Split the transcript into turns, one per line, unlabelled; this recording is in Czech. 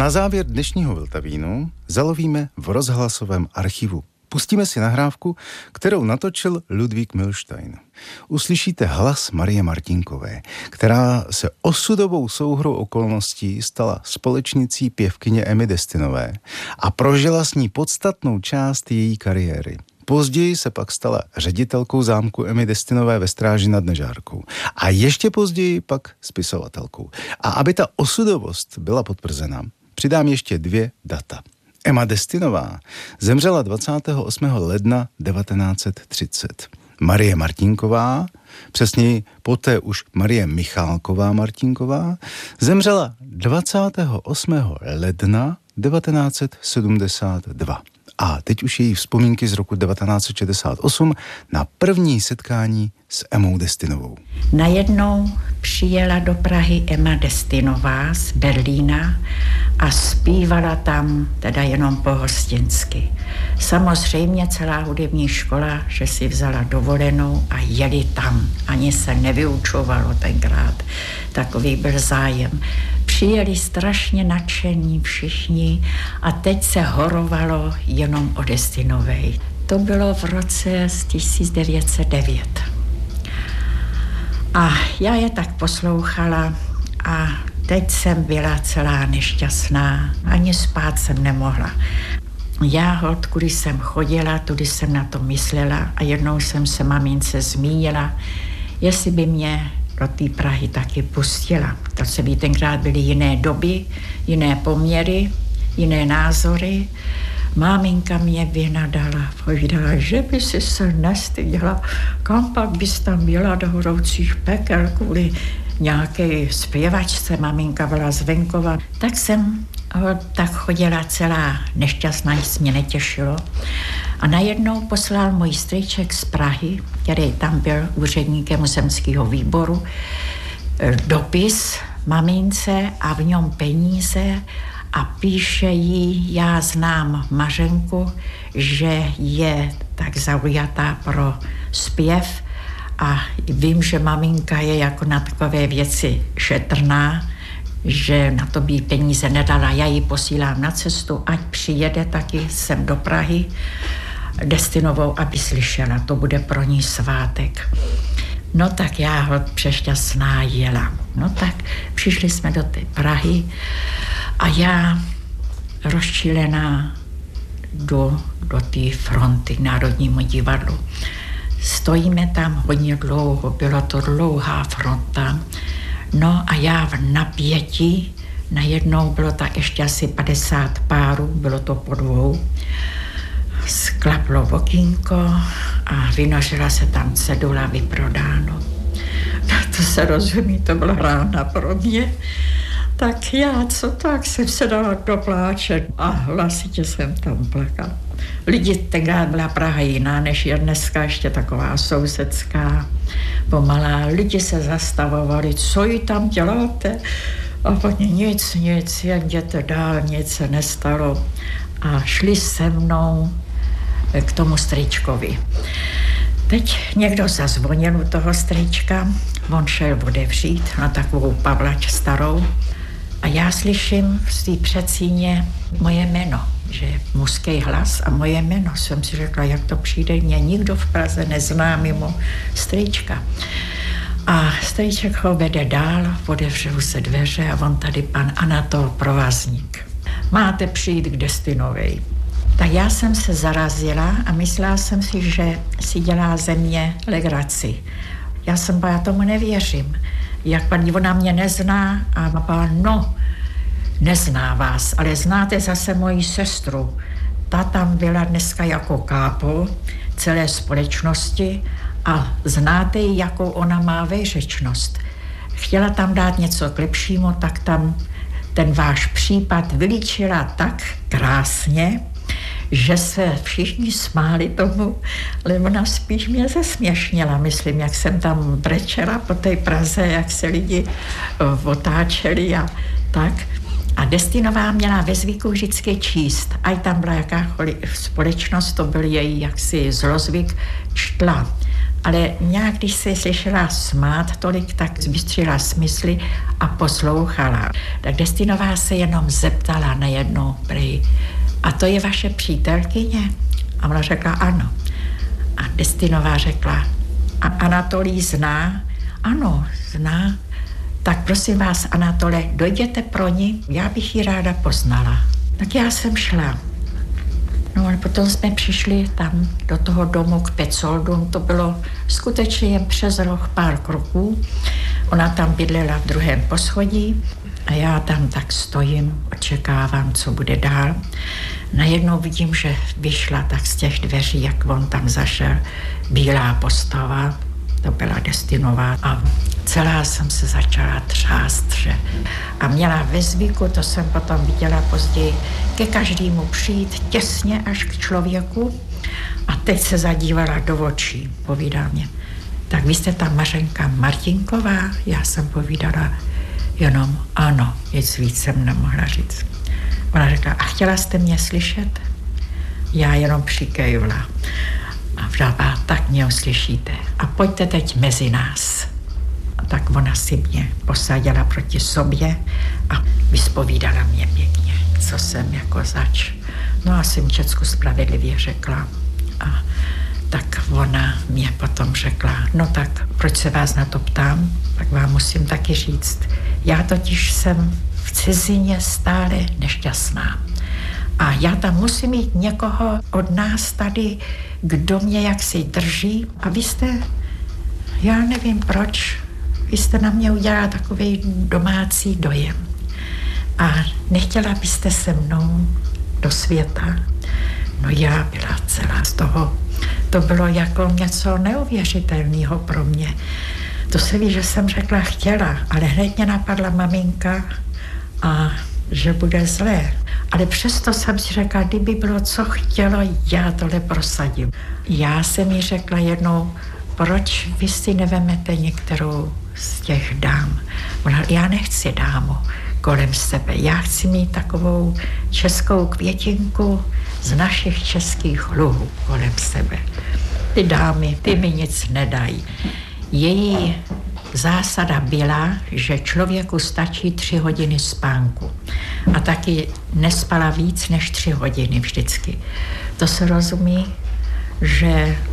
na závěr dnešního Vltavínu zalovíme v rozhlasovém archivu. Pustíme si nahrávku, kterou natočil Ludvík Milstein. Uslyšíte hlas Marie Martinkové, která se osudovou souhrou okolností stala společnicí pěvkyně Emmy Destinové a prožila s ní podstatnou část její kariéry. Později se pak stala ředitelkou zámku Emmy Destinové ve Stráži nad Nežárkou. A ještě později pak spisovatelkou. A aby ta osudovost byla potvrzena, přidám ještě 2 data. Emma Destinová zemřela 28. ledna 1930. Marie Martinková, přesněji poté už Marie Michálková Martinková, zemřela 28. ledna 1972. A teď už její vzpomínky z roku 1968 na první setkání s Emmou Destinovou.
Najednou přijela do Prahy Emma Destinová z Berlína a zpívala tam teda jenom pohostinsky. Samozřejmě celá hudební škola, že si vzala dovolenou a jeli tam. Ani se nevyučovalo tenkrát. Takový byl zájem. Přijeli strašně nadšení všichni a teď se horovalo jenom o Destinovej. To bylo v roce 1909. A já je tak poslouchala a teď jsem byla celá nešťastná. Ani spát jsem nemohla. Já holt, kudy jsem chodila, tudy jsem na to myslela a jednou jsem se mamince zmínila, jestli by mě do té Prahy taky pustila. To se ví, tenkrát byly jiné doby, jiné poměry, jiné názory. Máminka mě vynadala, povídala, že by si se nestyděla, kam pak bys tam byla do horoucích pekel kvůli nějaké zpěvačce, maminka byla z venkova. Tak jsem tak chodila celá nešťastná, nic mě netěšilo. A najednou poslal můj strýček z Prahy, který tam byl úředníkem zemského výboru, dopis mamince a v něm peníze a píše jí, já znám Mařenku, že je tak zaujatá pro zpěv a vím, že maminka je jako na takové věci šetrná, že na to by peníze nedala. Já ji posílám na cestu, ať přijede taky sem do Prahy Destinovou, aby slyšela, to bude pro ní svátek. No tak já ho přešťastná jela. No tak přišli jsme do té Prahy a já rozčilená jdu do té fronty k Národnímu divadlu. Stojíme tam hodně dlouho, byla to dlouhá fronta. No a já v napětí, najednou bylo tak ještě asi 50 párů, bylo to po 2. Sklaplo okýnko a vynořila se tam cedula vyprodáno. To se rozumí, to byla rána pro mě. Tak já, co tak, jsem se dala do pláče a hlasitě jsem tam plakala. Lidi, tenkrát byla Praha jiná, než je dneska, ještě taková sousedská, pomalá. Lidi se zastavovali, co ji tam děláte? A oni nic, jen jděte dál, nic se nestalo. A šli se mnou k tomu strýčkovi. Teď někdo zazvonil u toho strýčka, on šel otevřít na takovou pavlač starou a já slyším z té předsíně moje jméno, že je mužský hlas a moje jméno. Jsem si řekla, jak to přijde, mě nikdo v Praze nezná mimo strýčka. A strýček ho vede dál, otevřou se dveře a on tady pan Anatol Provazník. Máte přijít k Destinovej. Tak já jsem se zarazila a myslela jsem si, že si dělá ze mě legraci. Já tomu nevěřím. Jak paní, ona mě nezná a pán, no, nezná vás, ale znáte zase moji sestru. Ta tam byla dneska jako kápo celé společnosti a znáte ji, jakou ona má vejřečnost. Chtěla tam dát něco k lepšímu, tak tam ten váš případ vylíčila tak krásně, že se všichni smáli tomu, ale ona spíš mě zesměšnila, myslím, jak jsem tam brečela po té Praze, jak se lidi otáčeli a tak. A Destinová měla ve zvyku vždycky číst. Ať tam byla jakákoliv společnost, to byl její jaksi zlozvyk, čtla. Ale nějak, když se slyšela smát tolik, tak zbystřila smysly a poslouchala. Tak Destinová se jenom zeptala najednou prý: a to je vaše přítelkyně? A ona řekla ano. A Destinová řekla: a Anatolí zná? Ano, zná. Tak prosím vás, Anatole, dojděte pro ní, já bych ji ráda poznala. Tak já jsem šla. No a potom jsme přišli tam do toho domu k Petzoldům, to bylo skutečně jen přes roh pár kroků. Ona tam bydlela v druhém poschodí a já tam tak stojím, očekávám, co bude dál. Najednou vidím, že vyšla tak z těch dveří, jak on tam zašel, bílá postava, to byla Destinová a celá jsem se začala třást, že? A měla ve zvyku, to jsem potom viděla později, ke každému přijít těsně až k člověku a teď se zadívala do očí, povídá mě: tak vy jste ta Mařenka Martinková? Já jsem povídala jenom ano, nic víc jsem nemohla říct. Ona řekla: a chtěla jste mě slyšet? Já jenom přikejvla. A vravá: tak mě uslyšíte a pojďte teď mezi nás. A tak ona si mě posadila proti sobě a vyspovídala mě pěkně, co jsem jako zač. No a jsem Česku spravedlivě řekla. A tak ona mě potom řekla: no tak proč se vás na to ptám? Tak vám musím taky říct. Já totiž jsem v cizině stále nešťastná. A já tam musím mít někoho od nás tady, kdo mě jaksi drží. A vy jste, já nevím proč, vy jste na mě udělala takový domácí dojem. A nechtěla byste se mnou do světa? No já byla celá z toho. To bylo jako něco neuvěřitelného pro mě. To se ví, že jsem řekla chtěla, ale hned mě napadla maminka a že bude zlé. Ale přesto jsem si řekla, kdyby bylo co chtělo, já tohle prosadím. Já jsem jí řekla jednou: proč vy si nevemete některou z těch dám? Já nechci dámu kolem sebe, já chci mít takovou českou květinku z našich českých luhů kolem sebe. Ty dámy, ty mi nic nedají. Její zásada byla, že člověku stačí 3 hodiny spánku. A taky nespala víc než 3 hodiny vždycky. To se rozumí, že